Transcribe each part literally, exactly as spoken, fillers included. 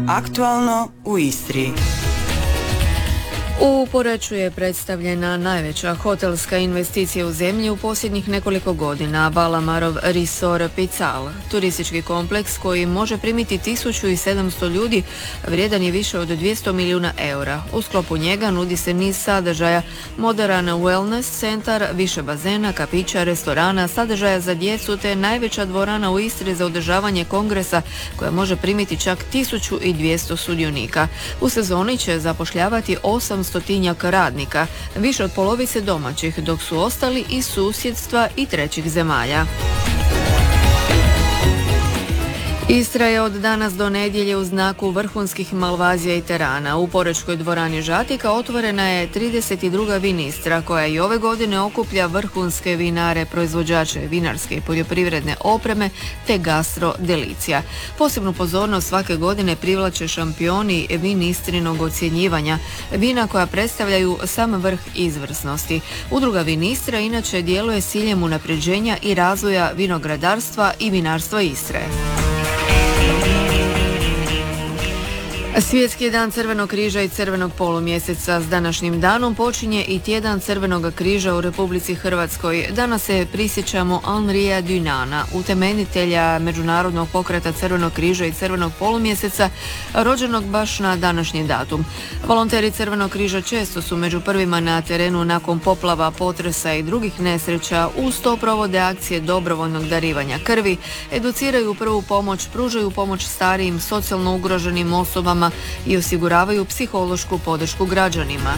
Aktualno u Istri. U Poreču je predstavljena najveća hotelska investicija u zemlji u posljednjih nekoliko godina, Valamarov Resort Pical. Turistički kompleks koji može primiti tisuću sedamsto ljudi vrijedan je više od dvjesto milijuna eura. U sklopu njega nudi se niz sadržaja, moderan wellness centar, više bazena, kafića, restorana, sadržaja za djecu te najveća dvorana u Istri za održavanje kongresa koja može primiti čak tisuću dvjesto sudionika. U sezoni će zapošljavati osamsto stotinjak radnika, više od polovice domaćih, dok su ostali iz susjedstva i trećih zemalja. Istra je od danas do nedjelje u znaku vrhunskih malvazija i terana. U Porečkoj dvorani Žatika otvorena je trideset druga vinistra koja i ove godine okuplja vrhunske vinare, proizvođače vinarske i poljoprivredne opreme te gastro delicija. Posebnu pozornost svake godine privlače šampioni vinistrinog ocjenjivanja, vina koja predstavljaju sam vrh izvrsnosti. Udruga Vinistra inače djeluje s ciljem unapređenja i razvoja vinogradarstva i vinarstva Istre. Svjetski dan Crvenog križa i Crvenog polumjeseca. S današnjim danom počinje i tjedan Crvenog križa u Republici Hrvatskoj. Danas se prisjećamo Henria Dunana, utemeljitelja međunarodnog pokreta Crvenog križa i Crvenog polumjeseca, rođenog baš na današnji datum. Volonteri Crvenog križa često su među prvima na terenu nakon poplava, potresa i drugih nesreća. Uz to provode akcije dobrovoljnog darivanja krvi, educiraju prvu pomoć, pružaju pomoć starijim, socijalno ugroženim osobama i osiguravaju psihološku podršku građanima.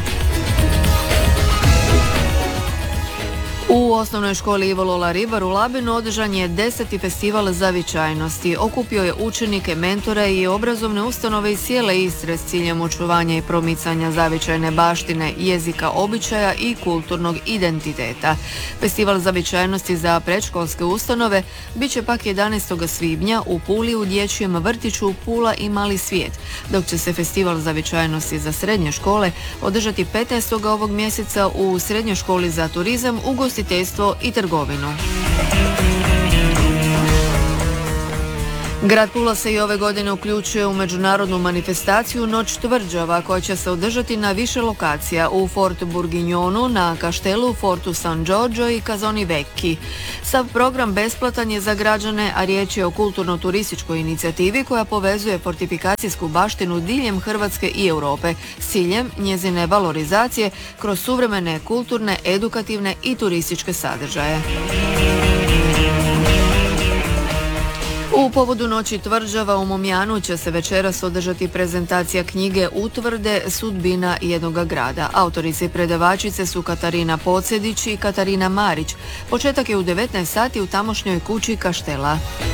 U osnovnoj školi Ivo Lola Ribar u Labinu održan je deseti festival zavičajnosti. Okupio je učenike, mentore i obrazovne ustanove iz cijele Istre s ciljem očuvanja i promicanja zavičajne baštine, jezika, običaja i kulturnog identiteta. Festival zavičajnosti za predškolske ustanove bit će pak jedanaestog svibnja u Puli u dječjem vrtiću Pula i Mali svijet, dok će se festival zavičajnosti za srednje škole održati petnaestog ovog mjeseca u Srednjoj školi za turizam, ugostiteljstvo i trgovinu. Grad Pula se i ove godine uključuje u međunarodnu manifestaciju Noć tvrđava koja će se održati na više lokacija u Fort Bourguignonu, na Kaštelu, Fortu San Giorgio i Casoni Vecchi. Sav program besplatan je za građane, a riječ je o kulturno-turističkoj inicijativi koja povezuje fortifikacijsku baštinu diljem Hrvatske i Europe s ciljem njezine valorizacije kroz suvremene kulturne, edukativne i turističke sadržaje. U povodu Noći tvrđava u Momjanu će se večeras održati prezentacija knjige Utvrde, sudbina jednoga grada. Autorice i predavačice su Katarina Pocedić i Katarina Marić. Početak je u devetnaest sati u tamošnjoj kući Kaštela.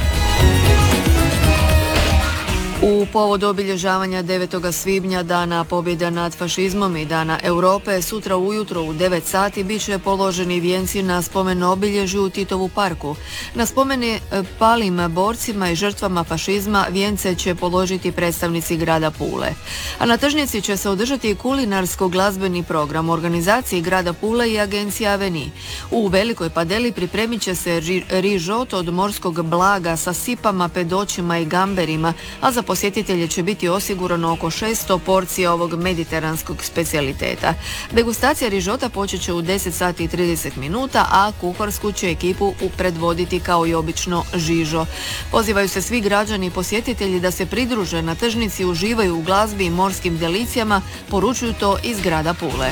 U povodu obilježavanja devetog svibnja, Dana pobjede nad fašizmom i Dana Europe, sutra ujutro u devet sati bit će položeni vijenci na spomen obilježju u Titovu parku. Na spomeni palim borcima i žrtvama fašizma vijence će položiti predstavnici grada Pule. A na tržnici će se održati kulinarsko-glazbeni program organizaciji grada Pule i agencije Aveni. U Velikoj Padeli pripremit će se rižot od morskog blaga sa sipama, pedoćima i gamberima, a za posjetitelje će biti osigurano oko šesto porcija ovog mediteranskog specijaliteta. Degustacija rižota počet će u deset sati i trideset minuta, a kuharsku će ekipu predvoditi kao i obično Žižo. Pozivaju se svi građani i posjetitelji da se pridruže na tržnici, uživaju u glazbi i morskim delicijama, poručuju to iz grada Pule.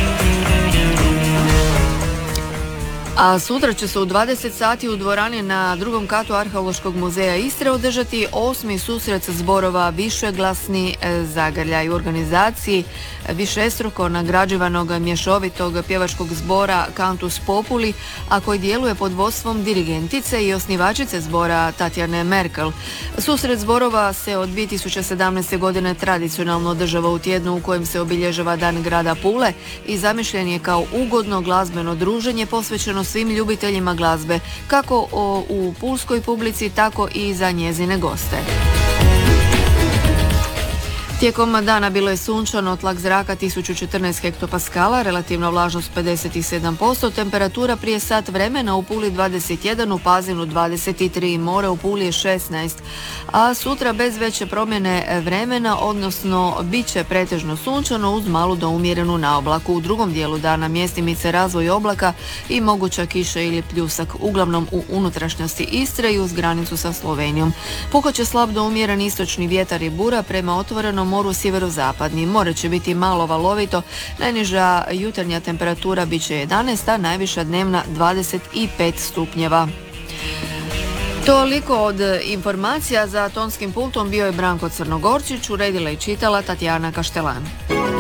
A sutra će se u dvadeset sati u dvorani na drugom katu Arheološkog muzeja Istre održati osmi susret zborova Višeglasni zagrljaj u organizaciji višestruko nagrađivanog mješovitog pjevačkog zbora Cantus Populi, a koji djeluje pod vodstvom dirigentice i osnivačice zbora Tatjane Merkel. Susret zborova se od dvije tisuće sedamnaeste. godine tradicionalno održava u tjednu u kojem se obilježava Dan grada Pule i zamišljen je kao ugodno glazbeno druženje posvećeno svim ljubiteljima glazbe, kako u pulskoj publici, tako i za njezine goste. Tijekom dana bilo je sunčano, tlak zraka tisuću četrnaest hektopaskala, relativna vlažnost pedeset sedam posto, temperatura prije sat vremena u Puli dvadeset jedan, u Pazinu dvadeset tri, more u Puli je šesnaest, a sutra bez veće promjene vremena, odnosno bit će pretežno sunčano uz malu do umjerenu naoblaku. U drugom dijelu dana mjestimice razvoj oblaka i moguća kiša ili pljusak, uglavnom u unutrašnjosti Istre i uz granicu sa Slovenijom. Puhat će slab do umjeren istočni vjetar i bura prema otvorenom moru sjeverozapadni. More će biti malo valovito, najniža jutarnja temperatura bit će jedanaest, a najviša dnevna dvadeset pet stupnjeva. Toliko od informacija. Za tonskim pultom bio je Branko Crnogorčić, uredila i čitala Tatjana Kaštelan.